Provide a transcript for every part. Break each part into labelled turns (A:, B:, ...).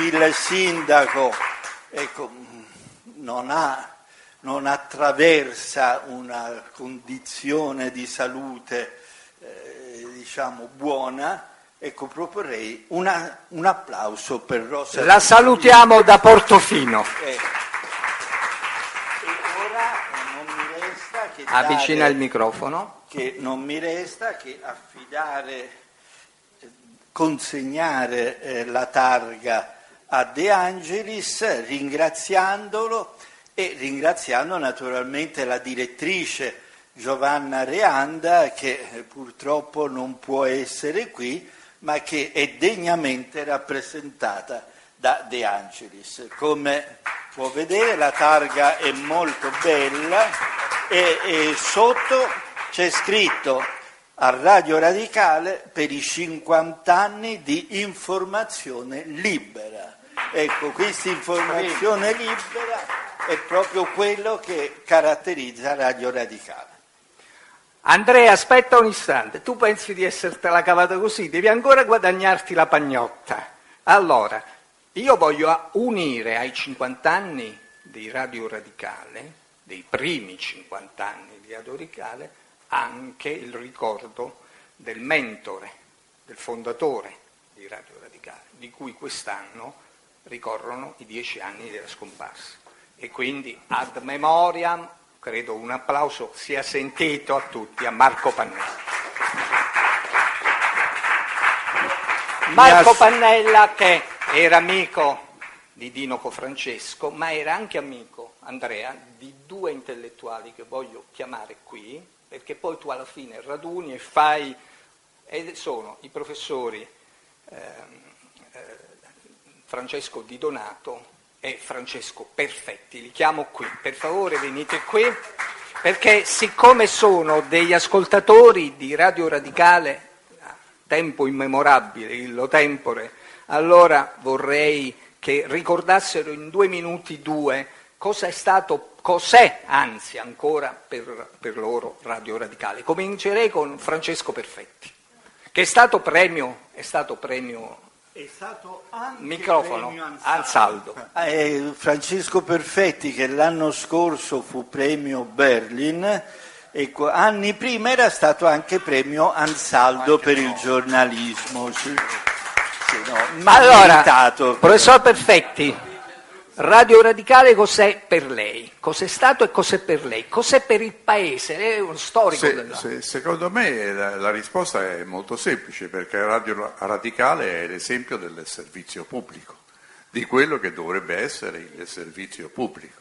A: il sindaco, ecco, non attraversa una condizione di salute diciamo buona, ecco, proporrei un applauso per Rosa.
B: La salutiamo da Portofino.
A: E ora non mi resta che
B: avvicina il microfono.
A: Che non mi resta che consegnare la targa a De Angelis, ringraziandolo e ringraziando naturalmente la direttrice Giovanna Reanda, che purtroppo non può essere qui, ma che è degnamente rappresentata da De Angelis. Come può vedere, la targa è molto bella e sotto c'è scritto a Radio Radicale per i 50 anni di informazione libera. Ecco, questa informazione libera è proprio quello che caratterizza Radio Radicale.
B: Andrea, aspetta un istante, tu pensi di essertela cavata così, devi ancora guadagnarti la pagnotta. Allora, io voglio unire ai 50 anni di Radio Radicale, dei primi 50 anni di Radio Radicale, anche il ricordo del mentore, del fondatore di Radio Radicale, di cui quest'anno ricorrono i 10 anni della scomparsa. E quindi ad memoriam, credo un applauso sia sentito a tutti, a Marco Pannella. Marco Pannella, che era amico di Dino Cofrancesco, ma era anche amico, Andrea, di due intellettuali che voglio chiamare qui, perché poi tu alla fine raduni e fai, e sono i professori Francesco Di Donato e Francesco Perfetti. Li chiamo qui, per favore venite qui, perché siccome sono degli ascoltatori di Radio Radicale a tempo immemorabile, illo tempore, allora vorrei che ricordassero in 2 minuti cos'è anzi ancora per loro Radio Radicale. Comincerei con Francesco Perfetti, che è stato anche microfono premio Ansaldo.
A: Francesco Perfetti, che l'anno scorso fu premio Berlin, e anni prima era stato anche premio Ansaldo per il giornalismo.
B: Allora,
A: meritato.
B: Professor Perfetti, Radio Radicale cos'è per lei? Cos'è stato e cos'è per lei? Cos'è per il Paese? Lei è uno storico
C: secondo me la risposta è molto semplice, perché Radio Radicale è l'esempio del servizio pubblico, di quello che dovrebbe essere il servizio pubblico.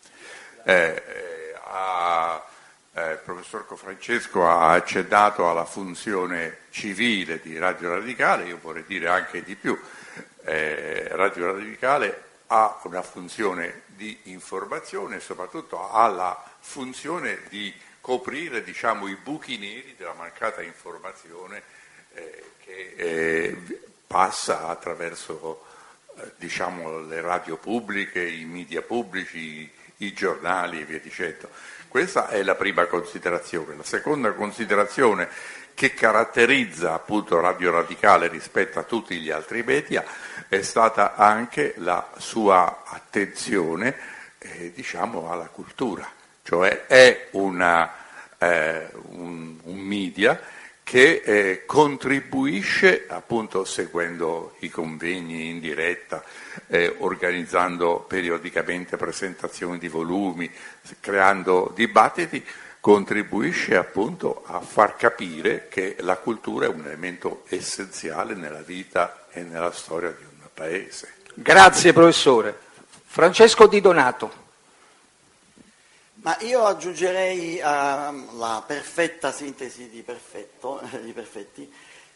C: Il professor Cofrancesco ha accennato alla funzione civile di Radio Radicale, io vorrei dire anche di più. Radio Radicale ha una funzione di informazione e soprattutto ha la funzione di coprire, diciamo, i buchi neri della mancata informazione che passa attraverso diciamo, le radio pubbliche, i media pubblici, i giornali e via dicendo. Questa è la prima considerazione. La seconda considerazione che caratterizza appunto Radio Radicale rispetto a tutti gli altri media è stata anche la sua attenzione diciamo alla cultura, cioè è un media che contribuisce appunto seguendo i convegni in diretta, organizzando periodicamente presentazioni di volumi, creando dibattiti, contribuisce appunto a far capire che la cultura è un elemento essenziale nella vita e nella storia di un paese.
B: Grazie professore. Francesco Di Donato.
D: Ma io aggiungerei alla perfetta sintesi di Perfetti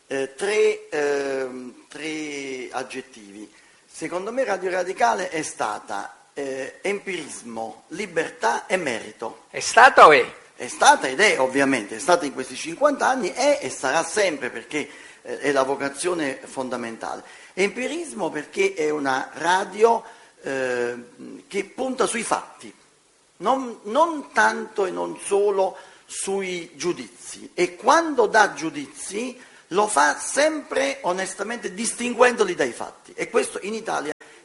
D: tre aggettivi. Secondo me Radio Radicale è stata empirismo, libertà e merito.
B: È stata o è?
D: È stata ed è, ovviamente, è stata in questi 50 anni, è e sarà sempre, perché è la vocazione fondamentale. Empirismo perché è una radio che punta sui fatti, non tanto e non solo sui giudizi, e quando dà giudizi lo fa sempre onestamente distinguendoli dai fatti, e questo in Italia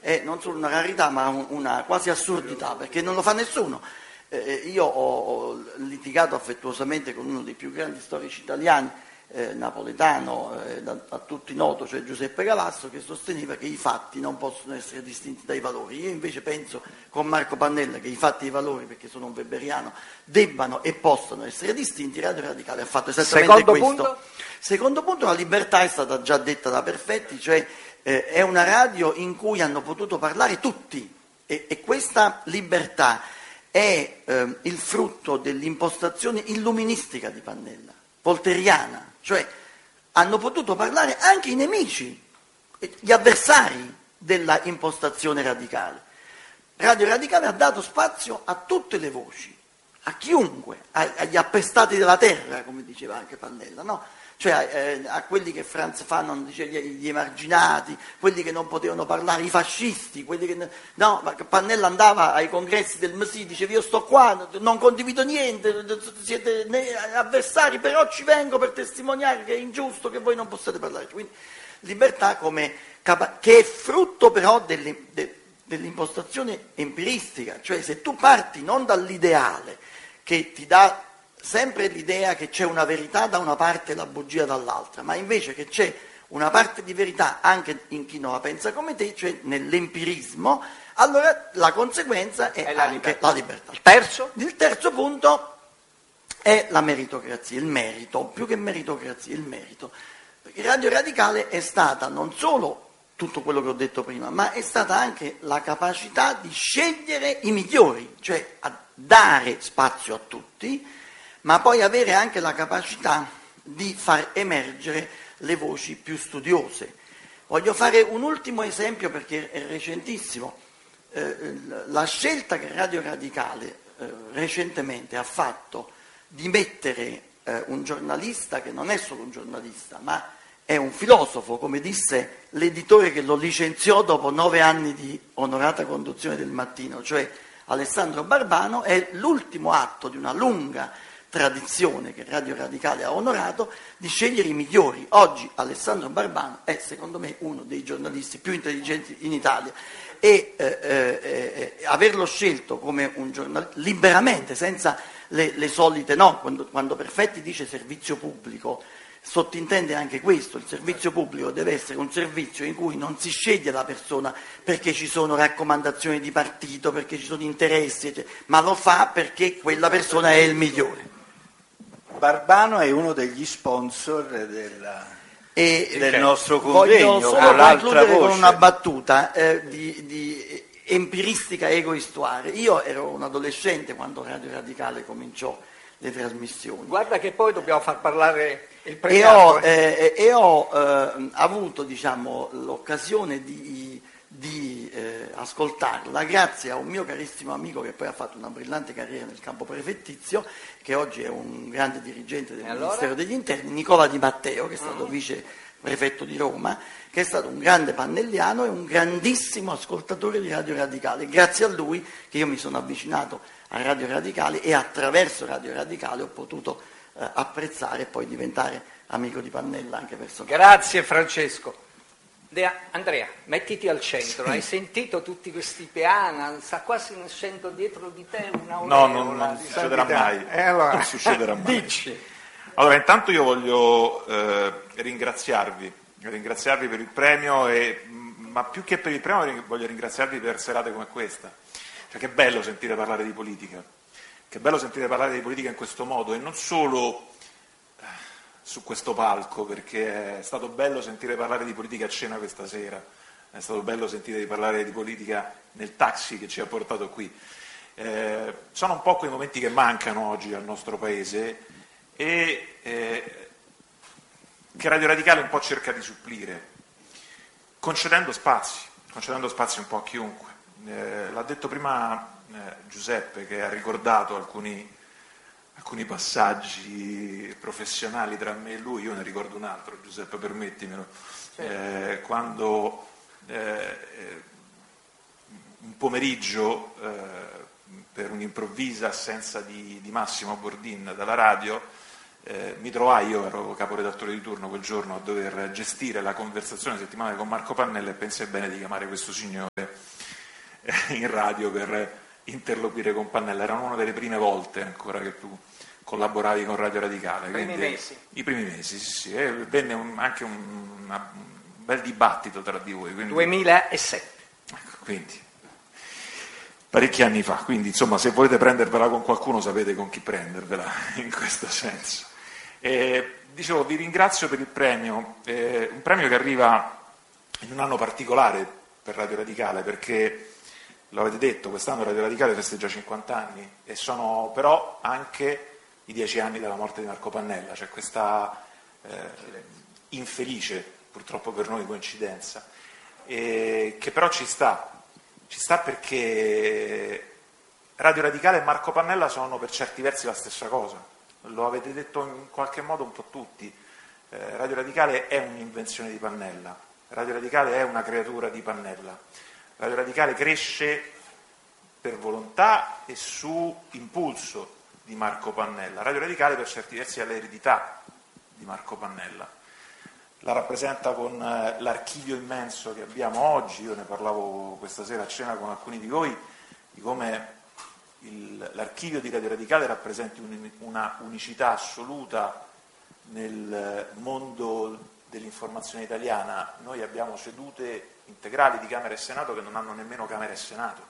D: è non solo una rarità ma una quasi assurdità, perché non lo fa nessuno. Io ho litigato affettuosamente con uno dei più grandi storici italiani, napoletano, a tutti noto, cioè Giuseppe Galasso, che sosteneva che i fatti non possono essere distinti dai valori. Io invece penso, con Marco Pannella, che i fatti e i valori, perché sono un weberiano, debbano e possono essere distinti. Radio Radicale ha fatto esattamente
B: Secondo
D: questo.
B: punto?
D: Secondo punto, la libertà è stata già detta da Perfetti, cioè è una radio in cui hanno potuto parlare tutti, e questa libertà è il frutto dell'impostazione illuministica di Pannella, volteriana, cioè hanno potuto parlare anche i nemici, gli avversari della impostazione radicale. Radio Radicale ha dato spazio a tutte le voci, a chiunque, agli appestati della terra, come diceva anche Pannella, no? Cioè a quelli che Franz Fanon diceva gli emarginati, quelli che non potevano parlare, i fascisti, quelli che... No, ma Pannella andava ai congressi del MSI, diceva io sto qua, non condivido niente, siete avversari, però ci vengo per testimoniare che è ingiusto che voi non possiate parlare. Quindi libertà che è frutto però dell'impostazione empiristica, cioè se tu parti non dall'ideale che ti dà sempre l'idea che c'è una verità da una parte e la bugia dall'altra, ma invece che c'è una parte di verità anche in chi non la pensa come te, cioè nell'empirismo, allora la conseguenza è anche la libertà. Il terzo punto è la meritocrazia, il merito, più che meritocrazia, il merito. Perché Radio Radicale è stata non solo tutto quello che ho detto prima, ma è stata anche la capacità di scegliere i migliori, cioè a dare spazio a tutti, ma poi avere anche la capacità di far emergere le voci più studiose. Voglio fare un ultimo esempio perché è recentissimo. La scelta che Radio Radicale recentemente ha fatto di mettere un giornalista che non è solo un giornalista, ma è un filosofo, come disse l'editore che lo licenziò dopo 9 anni di onorata conduzione del Mattino, cioè Alessandro Barbano, è l'ultimo atto di una lunga tradizione che Radio Radicale ha onorato di scegliere i migliori. Oggi Alessandro Barbano è secondo me uno dei giornalisti più intelligenti in Italia e averlo scelto come un giornalista liberamente, senza le solite no, quando Perfetti dice servizio pubblico sottintende anche questo: il servizio pubblico deve essere un servizio in cui non si sceglie la persona perché ci sono raccomandazioni di partito, perché ci sono interessi, eccetera, ma lo fa perché quella persona è il migliore.
A: Barbano è uno degli sponsor del nostro convegno.
D: Voglio solo concludere con una battuta di empiristica ego-istuare. Io ero un adolescente quando Radio Radicale cominciò le trasmissioni.
B: Guarda che poi dobbiamo far parlare il premiato.
D: E ho avuto, diciamo, l'occasione di ascoltarla grazie a un mio carissimo amico che poi ha fatto una brillante carriera nel campo prefettizio, che oggi è un grande dirigente del Ministero degli Interni, Nicola Di Matteo, che è stato vice prefetto di Roma, che è stato un grande pannelliano e un grandissimo ascoltatore di Radio Radicale. Grazie a lui che io mi sono avvicinato a Radio Radicale e attraverso Radio Radicale ho potuto apprezzare e poi diventare amico di Pannella anche personalmente.
B: Grazie Francesco. Andrea, mettiti al centro, hai sentito tutti questi piani, sta quasi nascendo dietro di te una
E: non succederà mai.
B: Allora,
E: non succederà mai.
B: Dici.
E: Allora, intanto io voglio ringraziarvi per il premio, ma più che per il premio voglio ringraziarvi per serate come questa. Cioè, che bello sentire parlare di politica, che bello sentire parlare di politica in questo modo, e non solo su questo palco, perché è stato bello sentire parlare di politica a cena questa sera, è stato bello sentire parlare di politica nel taxi che ci ha portato qui. Sono un po' quei momenti che mancano oggi al nostro Paese e che Radio Radicale un po' cerca di supplire, concedendo spazi un po' a chiunque. L'ha detto prima Giuseppe, che ha ricordato alcuni passaggi professionali tra me e lui. Io ne ricordo un altro, Giuseppe, permettimelo. Certo. Quando un pomeriggio, per un'improvvisa assenza di Massimo Bordin dalla radio, mi trovai, io ero caporedattore di turno quel giorno, a dover gestire la conversazione settimanale con Marco Pannella e pensai bene di chiamare questo signore in radio per interloquire con Pannella. Era una delle prime volte ancora che tu collaboravi con Radio Radicale. I primi mesi, sì. E venne anche un bel dibattito tra di voi.
B: 2007.
E: Ecco, quindi parecchi anni fa, quindi insomma se volete prendervela con qualcuno sapete con chi prendervela in questo senso. Dicevo, vi ringrazio per il premio, un premio che arriva in un anno particolare per Radio Radicale, perché lo avete detto, quest'anno Radio Radicale festeggia 50 anni e sono però anche i 10 anni dalla morte di Marco Pannella, cioè questa infelice, purtroppo per noi, coincidenza, che però ci sta perché Radio Radicale e Marco Pannella sono per certi versi la stessa cosa, lo avete detto in qualche modo un po' tutti. Radio Radicale è un'invenzione di Pannella, Radio Radicale è una creatura di Pannella, Radio Radicale cresce per volontà e su impulso di Marco Pannella, Radio Radicale per certi versi è l'eredità di Marco Pannella, la rappresenta con l'archivio immenso che abbiamo oggi. Io ne parlavo questa sera a cena con alcuni di voi, di come l'archivio di Radio Radicale rappresenti una unicità assoluta nel mondo dell'informazione italiana. Noi abbiamo sedute integrali di Camera e Senato che non hanno nemmeno Camera e Senato,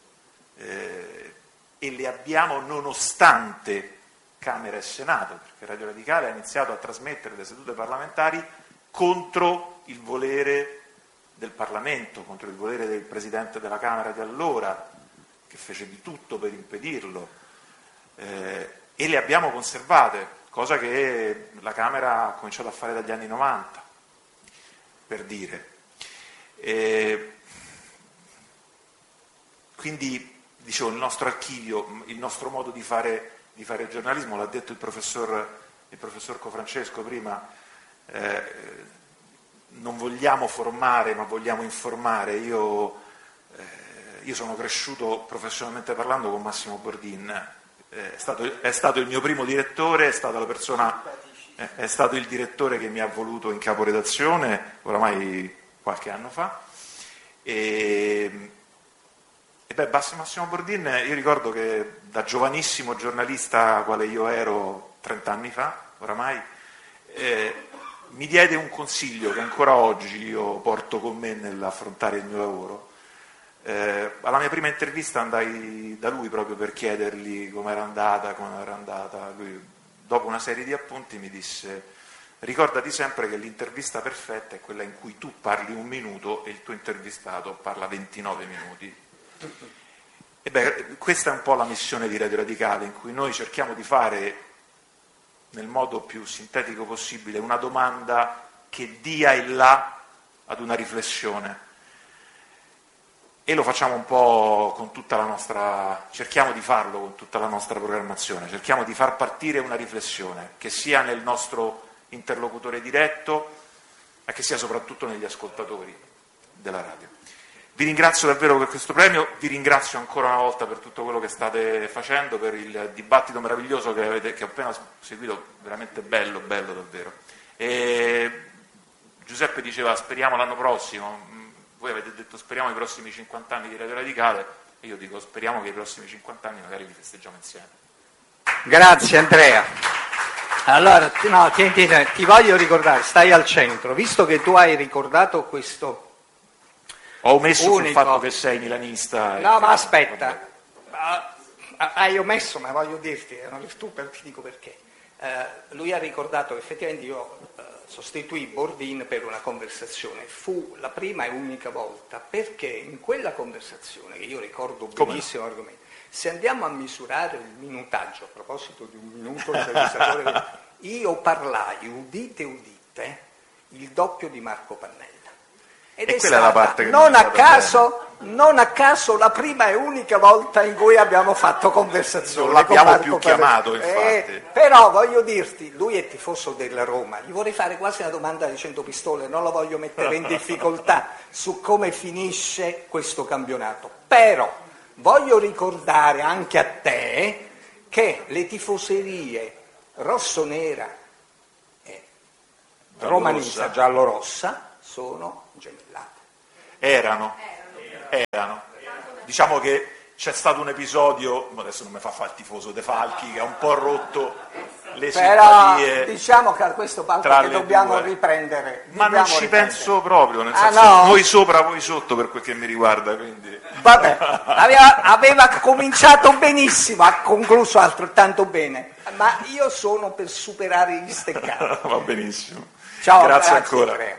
E: e le abbiamo nonostante Camera e Senato, perché Radio Radicale ha iniziato a trasmettere le sedute parlamentari contro il volere del Parlamento, contro il volere del Presidente della Camera di allora, che fece di tutto per impedirlo, e le abbiamo conservate, cosa che la Camera ha cominciato a fare dagli anni 90, per dire. Quindi, dicevo, il nostro archivio, il nostro modo di fare giornalismo, l'ha detto il professor Cofrancesco prima, non vogliamo formare ma vogliamo informare. Io sono cresciuto professionalmente parlando con Massimo Bordin, è stato il mio primo direttore, è stata la persona, è stato il direttore che mi ha voluto in caporedazione oramai qualche anno fa, e Massimo Bordin, io ricordo che da giovanissimo giornalista quale io ero 30 anni fa oramai, mi diede un consiglio che ancora oggi io porto con me nell'affrontare il mio lavoro. Alla mia prima intervista andai da lui proprio per chiedergli come era andata. Lui, dopo una serie di appunti, mi disse: ricordati sempre che l'intervista perfetta è quella in cui tu parli 1 minuto e il tuo intervistato parla 29 minuti. Questa è un po' la missione di Radio Radicale, in cui noi cerchiamo di fare nel modo più sintetico possibile una domanda che dia il là ad una riflessione, e lo facciamo un po' con tutta la nostra, cerchiamo di farlo con tutta la nostra programmazione, cerchiamo di far partire una riflessione che sia nel nostro interlocutore diretto, ma che sia soprattutto negli ascoltatori della radio. Vi ringrazio davvero per questo premio, vi ringrazio ancora una volta per tutto quello che state facendo, per il dibattito meraviglioso che ho appena seguito, veramente bello davvero. E Giuseppe diceva speriamo l'anno prossimo, voi avete detto speriamo i prossimi 50 anni di Radio Radicale, e io dico speriamo che i prossimi 50 anni magari li festeggiamo insieme.
B: Grazie Andrea. Allora, no, ti voglio ricordare, stai al centro, visto che tu hai ricordato questo.
E: Ho omesso sul fatto che sei milanista.
B: No, ma aspetta, hai omesso, ma voglio dirti, è una virtù, ti dico perché. Lui ha ricordato che effettivamente io sostituì Bordin per una conversazione, fu la prima e unica volta, perché in quella conversazione, che io ricordo benissimo l'argomento, se andiamo a misurare il minutaggio, a proposito di 1 minuto, io parlai, udite, il doppio di Marco Pannella. Ed è
E: quella è la parte che
B: non a caso la prima e unica volta in cui abbiamo fatto conversazione.
E: Non l'abbiamo più chiamato, infatti.
B: Però voglio dirti, lui è tifoso della Roma, gli vorrei fare quasi una domanda di 100 pistole, non lo voglio mettere in difficoltà su come finisce questo campionato. Però voglio ricordare anche a te che le tifoserie rossonera e romanista giallorossa sono gemellate.
E: Erano. Diciamo che c'è stato un episodio, adesso non mi fa fare il tifoso De Falchi, che ha un po' rotto le simpatie.
B: Però diciamo che a questo palco che dobbiamo riprendere.
E: Ma non ci penso proprio, nel senso,
B: no.
E: noi sopra, voi sotto per quel che mi riguarda, quindi.
B: Vabbè, aveva cominciato benissimo, ha concluso altrettanto bene, ma io sono per superare gli steccati.
E: Va benissimo.
B: Ciao,
E: grazie ancora.
B: Andrea.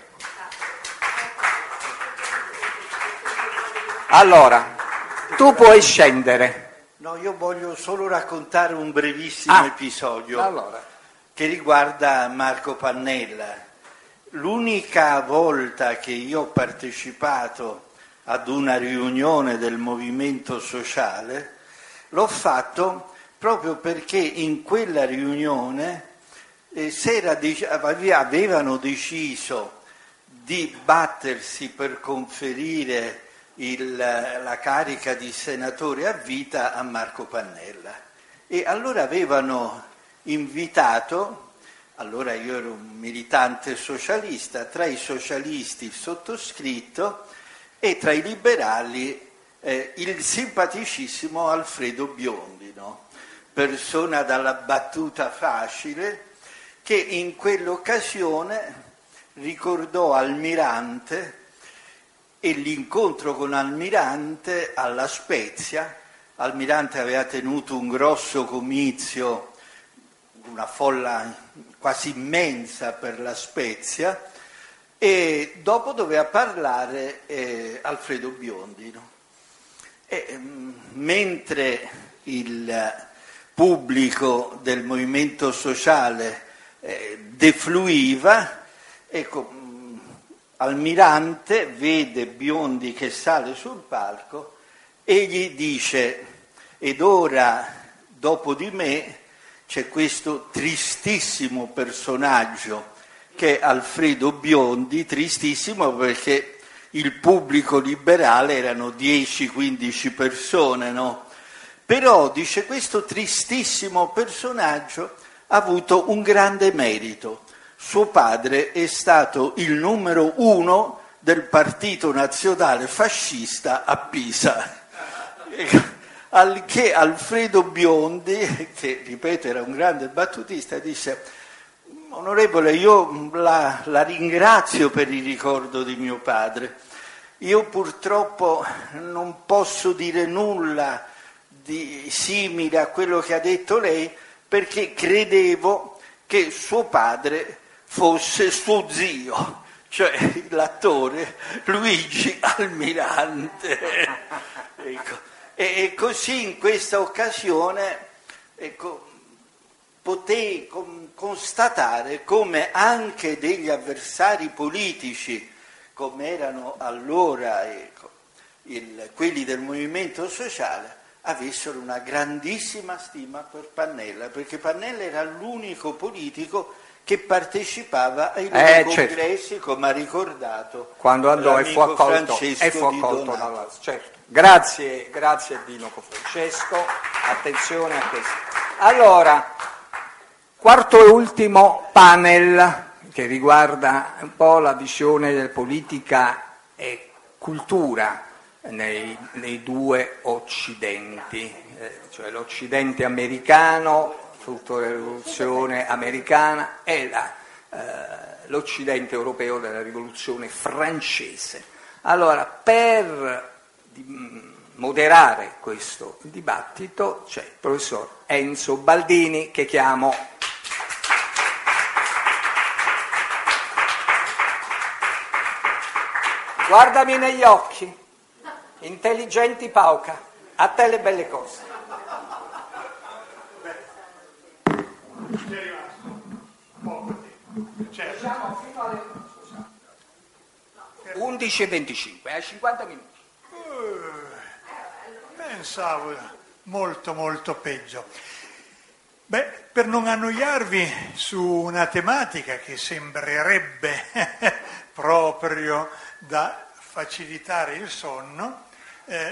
B: Allora, tu puoi scendere.
A: No, io voglio solo raccontare un brevissimo episodio che riguarda Marco Pannella. L'unica volta che io ho partecipato ad una riunione del Movimento Sociale l'ho fatto proprio perché in quella riunione avevano deciso di battersi per conferire la carica di senatore a vita a Marco Pannella, e allora avevano invitato, allora io ero un militante socialista, tra i socialisti il sottoscritto e tra i liberali il simpaticissimo Alfredo Biondi, no? Persona dalla battuta facile, che in quell'occasione ricordò Almirante e l'incontro con Almirante alla Spezia. Almirante aveva tenuto un grosso comizio, una folla quasi immensa per la Spezia, e dopo doveva parlare Alfredo Biondi, no? Mentre il pubblico del Movimento Sociale defluiva, ecco, Almirante vede Biondi che sale sul palco e gli dice: ed ora, dopo di me, c'è questo tristissimo personaggio che è Alfredo Biondi, tristissimo perché il pubblico liberale erano 10-15 persone, no? Però, dice, questo tristissimo personaggio ha avuto un grande merito. Suo padre è stato il numero 1 del Partito Nazionale Fascista a Pisa. Al che Alfredo Biondi, che ripeto era un grande battutista, disse: onorevole, io la ringrazio per il ricordo di mio padre. Io purtroppo non posso dire nulla di simile a quello che ha detto lei, perché credevo che suo padre fosse suo zio, cioè l'attore Luigi Almirante. Ecco. E così in questa occasione, ecco, potei constatare come anche degli avversari politici, come erano allora quelli del Movimento Sociale, avessero una grandissima stima per Pannella, perché Pannella era l'unico politico che partecipava ai loro congressi, certo, come ha ricordato
B: quando andò e fu accolto dalla... Certo. Grazie Dino Francesco, attenzione a questo. Allora, quarto e ultimo panel che riguarda un po' la visione della politica e cultura nei due occidenti, cioè l'occidente americano, frutto della rivoluzione americana, e l'occidente europeo della rivoluzione francese. Allora, per moderare questo dibattito c'è il professor Enzo Baldini, che chiamo. Guardami negli occhi, intelligenti pauca, a te le belle cose. 11:25, hai 50 minuti.
F: Pensavo molto peggio. Per non annoiarvi su una tematica che sembrerebbe proprio da facilitare il sonno,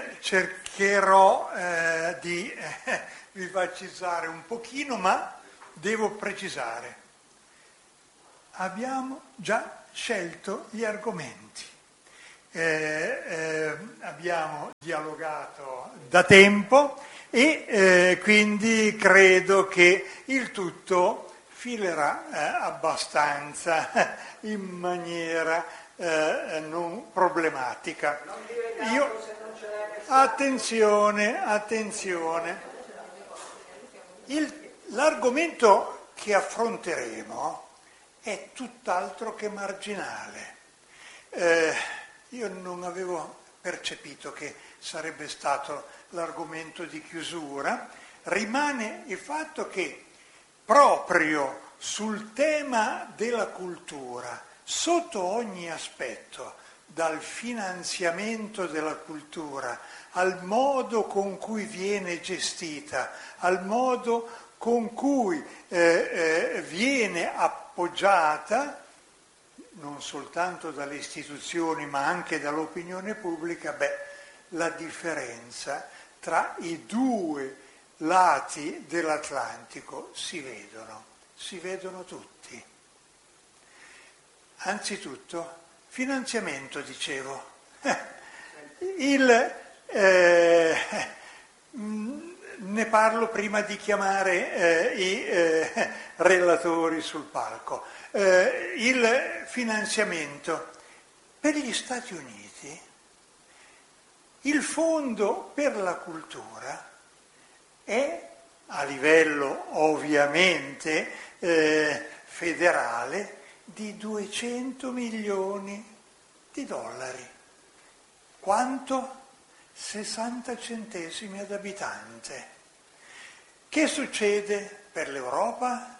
F: cercherò di vivacizzare un pochino, ma devo precisare, abbiamo già scelto gli argomenti, abbiamo dialogato da tempo e quindi credo che il tutto filerà abbastanza in maniera non problematica. Attenzione. L'argomento che affronteremo è tutt'altro che marginale. Io non avevo percepito che sarebbe stato l'argomento di chiusura. Rimane il fatto che proprio sul tema della cultura, sotto ogni aspetto, dal finanziamento della cultura al modo con cui viene gestita, al modo con cui viene appoggiata, non soltanto dalle istituzioni ma anche dall'opinione pubblica, la differenza tra i due lati dell'Atlantico si vedono tutti. Anzitutto, finanziamento, dicevo. Ne parlo prima di chiamare i relatori sul palco. Il finanziamento per gli Stati Uniti, il Fondo per la cultura è a livello ovviamente federale di 200 milioni di dollari. Quanto? 60 centesimi ad abitante. Che succede per l'Europa?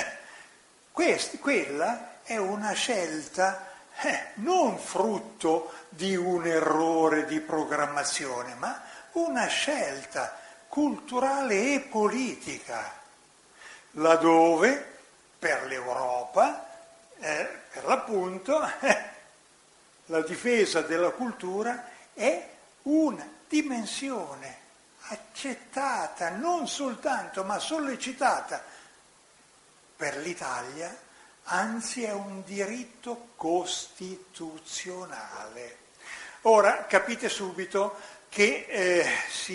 F: Quella è una scelta non frutto di un errore di programmazione, ma una scelta culturale e politica, laddove per l'Europa, per l'appunto, la difesa della cultura è una dimensione accettata, non soltanto, ma sollecitata per l'Italia, anzi è un diritto costituzionale. Ora capite subito che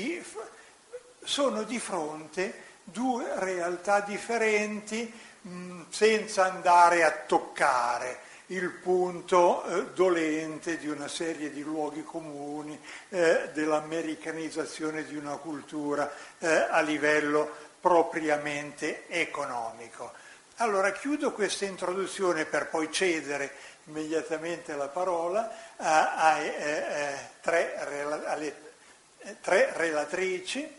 F: sono di fronte due realtà differenti, senza andare a toccare il punto dolente di una serie di luoghi comuni, dell'americanizzazione di una cultura a livello propriamente economico. Allora chiudo questa introduzione per poi cedere immediatamente la parola alle tre relatrici.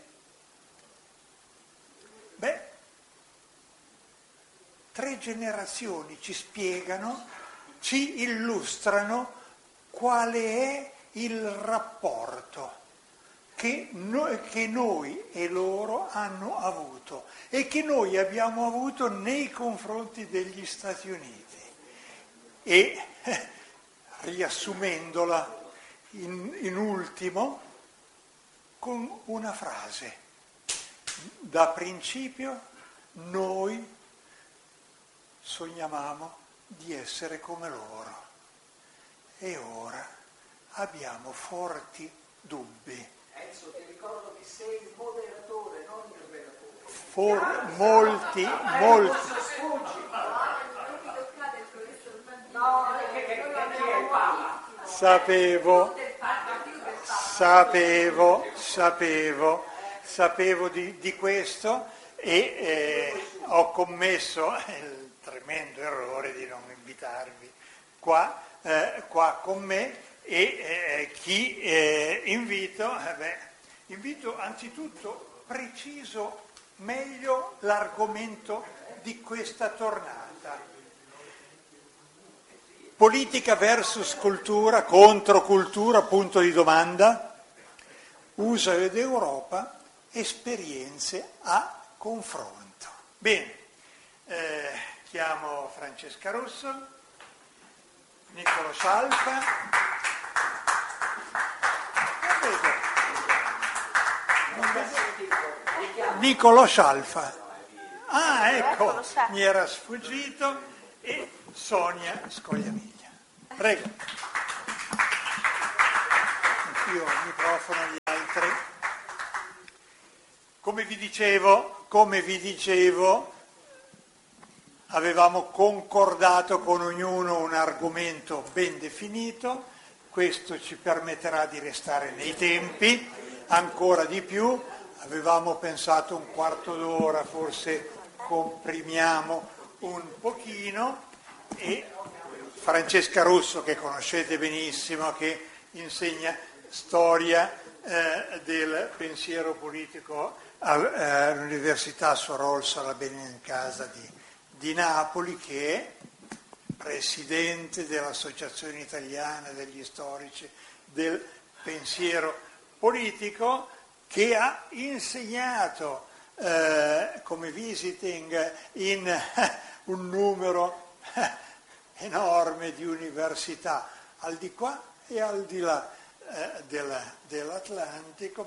F: Tre generazioni ci spiegano, ci illustrano quale è il rapporto che noi e loro hanno avuto e che noi abbiamo avuto nei confronti degli Stati Uniti. E riassumendola in ultimo con una frase: da principio noi sognavamo di essere come loro e ora abbiamo forti dubbi.
B: Enzo, ti ricordo che sei il moderatore, non il relatore.
F: Molti. Sapevo di questo e ho commesso il tremendo errore di non invitarvi qua con me e chi invito anzitutto preciso meglio l'argomento di questa tornata. Politica versus cultura, contro cultura, punto di domanda, USA ed Europa, esperienze a confronto. Bene, chiamo Francesca Russo, Nicolò Scialfa, Nicolò Scialfa, Ah, ecco, mi era sfuggito, e Sonia Scogliamiglia. Prego. Anch'io il microfono agli altri. Come vi dicevo, avevamo concordato con ognuno un argomento ben definito, questo ci permetterà di restare nei tempi, ancora di più, avevamo pensato un quarto d'ora, forse comprimiamo un pochino, e Francesca Russo, che conoscete benissimo, che insegna storia del pensiero politico all'Università Suor Orsola La Benincasa di Napoli, che è presidente dell'Associazione Italiana degli Storici del Pensiero Politico, che ha insegnato come visiting in un numero enorme di università al di qua e al di là dell'Atlantico.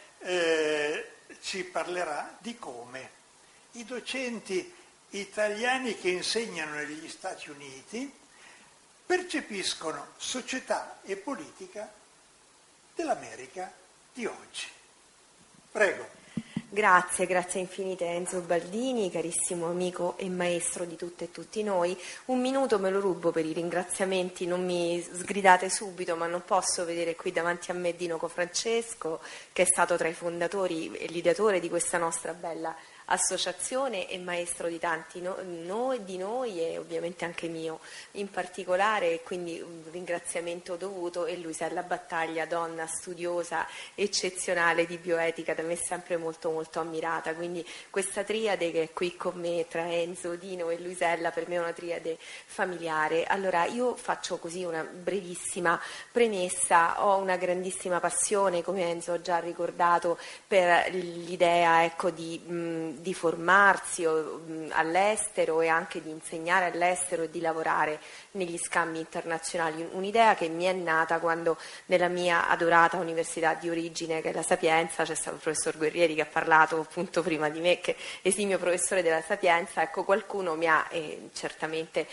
F: Ci parlerà di come i docenti italiani che insegnano negli Stati Uniti percepiscono società e politica dell'America di oggi. Prego.
G: Grazie infinite Enzo Baldini, carissimo amico e maestro di tutte e tutti noi. Un minuto me lo rubo per i ringraziamenti, non mi sgridate subito, ma non posso vedere qui davanti a me Dinoco Francesco, che è stato tra i fondatori e l'ideatore di questa nostra bella associazione e maestro di tanti di noi e ovviamente anche mio in particolare, e quindi un ringraziamento dovuto, e Luisella Battaglia, donna studiosa eccezionale di bioetica, da me sempre molto molto ammirata. Quindi questa triade che è qui con me tra Enzo, Dino e Luisella per me è una triade familiare. Allora io faccio così una brevissima premessa. Ho una grandissima passione, come Enzo ha già ricordato, per l'idea, ecco, di formarsi all'estero e anche di insegnare all'estero e di lavorare negli scambi internazionali. Un'idea che mi è nata quando nella mia adorata università di origine, che è la Sapienza, c'è stato il professor Guerrieri che ha parlato appunto prima di me, che è esimio professore della Sapienza. Ecco, qualcuno mi ha, certamente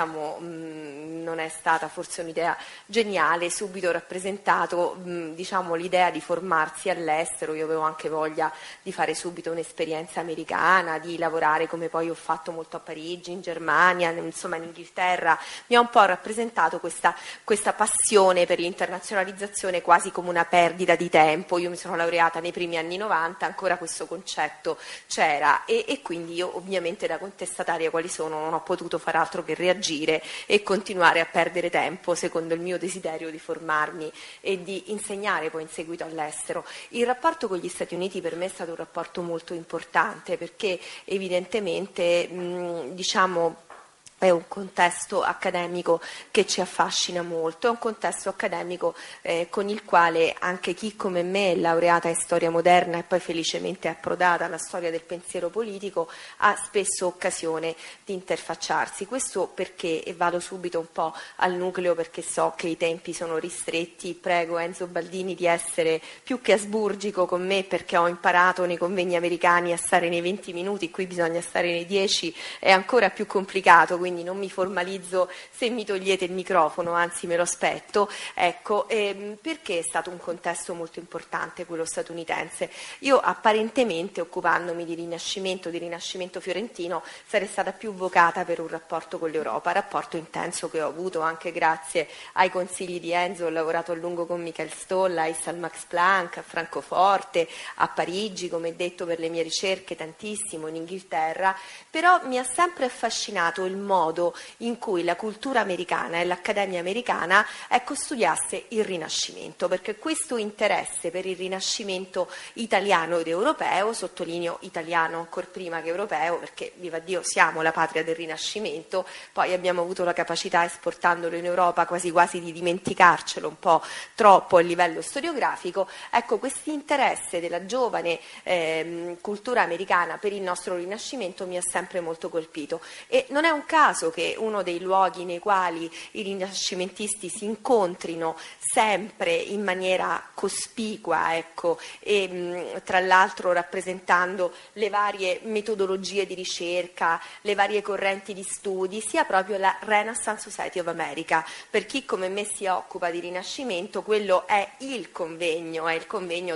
G: non è stata forse un'idea geniale, subito rappresentato l'idea di formarsi all'estero. Io avevo anche voglia di fare subito un'esperienza americana, di lavorare come poi ho fatto molto a Parigi, in Germania, insomma in Inghilterra. Mi ha un po' rappresentato questa passione per l'internazionalizzazione quasi come una perdita di tempo. Io mi sono laureata nei primi anni 90, ancora questo concetto c'era, e quindi io ovviamente da contestataria quali sono non ho potuto far altro che reagire e continuare a perdere tempo secondo il mio desiderio di formarmi e di insegnare poi in seguito all'estero. Il rapporto con gli Stati Uniti per me è stato un rapporto molto importante, perché evidentemente è un contesto accademico che ci affascina molto, è un contesto accademico con il quale anche chi come me è laureata in storia moderna e poi felicemente è approdata alla storia del pensiero politico ha spesso occasione di interfacciarsi. Questo perché, e vado subito un po' al nucleo perché so che i tempi sono ristretti, prego Enzo Baldini di essere più che asburgico con me, perché ho imparato nei convegni americani a stare nei 20 minuti, qui bisogna stare nei 10, è ancora più complicato, quindi non mi formalizzo se mi togliete il microfono, anzi me lo aspetto, ecco, perché è stato un contesto molto importante quello statunitense. Io apparentemente, occupandomi di rinascimento fiorentino, sarei stata più vocata per un rapporto con l'Europa, rapporto intenso che ho avuto anche grazie ai consigli di Enzo. Ho lavorato a lungo con Michael Stoll, al Max Planck, a Francoforte, a Parigi, come detto, per le mie ricerche, tantissimo in Inghilterra, però mi ha sempre affascinato il modo in cui la cultura americana e l'accademia americana studiasse il Rinascimento, perché questo interesse per il Rinascimento italiano ed europeo, sottolineo italiano ancor prima che europeo, perché viva Dio siamo la patria del Rinascimento, poi abbiamo avuto la capacità, esportandolo in Europa, quasi quasi di dimenticarcelo un po' troppo a livello storiografico. Ecco, questo interesse della giovane cultura americana per il nostro Rinascimento mi ha sempre molto colpito, e non è un caso caso che uno dei luoghi nei quali i rinascimentisti si incontrino sempre in maniera cospicua, ecco, e tra l'altro rappresentando le varie metodologie di ricerca, le varie correnti di studi, sia proprio la Renaissance Society of America. Per chi come me si occupa di Rinascimento, quello è il convegno